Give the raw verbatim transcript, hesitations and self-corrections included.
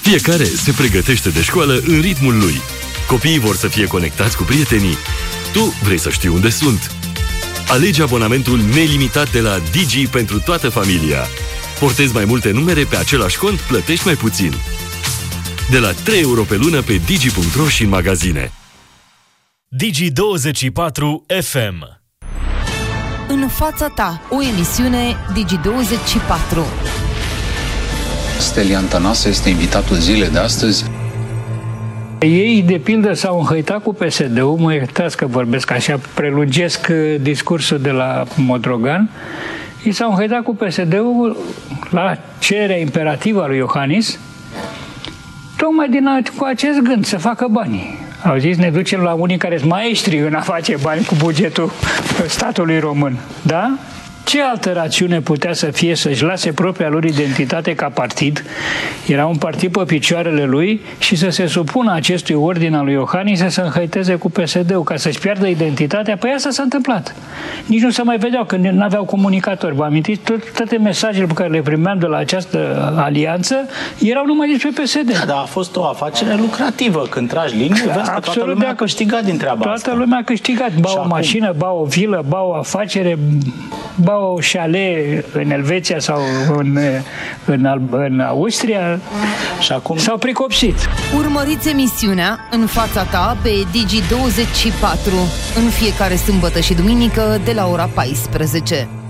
Fiecare se pregătește de școală în ritmul lui. Copiii vor să fie conectați cu prietenii. Tu vrei să știi unde sunt. Alege abonamentul nelimitat de la Digi pentru toată familia. Portezi mai multe numere pe același cont, plătești mai puțin. De la trei euro pe lună pe digi punct ro și în magazine. Digi douăzeci și patru F M. În fața ta, o emisiune Digi douăzeci și patru. Stelian Tănase este invitatul zilei de astăzi. Ei, de pildă, s-au înhăitat cu P S D-ul, mă iertați că vorbesc așa, prelungesc discursul de la Modrogan. Ei s-au înhăitat cu P S D-ul la cererea imperativă a lui Iohannis, tocmai din a, cu acest gând, să facă bani. Au zis, ne ducem la unii care sunt maestri în a face bani cu bugetul statului român. Da? Ce altă rațiune putea să fie să-și lase propria lor identitate ca partid? Era un partid pe picioarele lui și să se supună acestui ordin al lui Iohannis să se înhăiteze cu P S D-ul ca să-și piardă identitatea. Păi asta s-a întâmplat. Nici nu se mai vedeau, că nu aveau comunicatori. Vă amintiți? Tot, toate mesajele pe care le primeam de la această alianță erau numai despre P S D. Da, dar a fost o afacere lucrativă. Când tragi linie, vezi că toată lumea a câștigat din treaba toată asta. Toată lumea a câștigat. Ba o acum... mașină, ba o vilă, ba o afacere, ba o șale în Elveția sau în, în, în Austria. Și acum s-au pricopsit. Urmăriți emisiunea În fața ta pe Digi douăzeci și patru în fiecare sâmbătă și duminică de la ora paisprezece.